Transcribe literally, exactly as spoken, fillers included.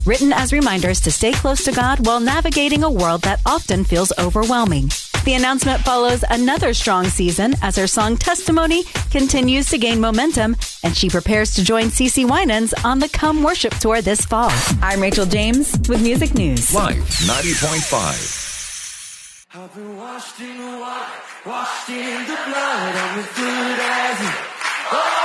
written as reminders to stay close to God while navigating a world that often feels overwhelming. The announcement follows another strong season as her song Testimony continues to gain momentum, and she prepares to join CeCe Winans on the Come Worship Tour this fall. I'm Rachel James with Music News. Life ninety point five. I've been washed in the water, washed in the blood, I'm as good as you. Oh!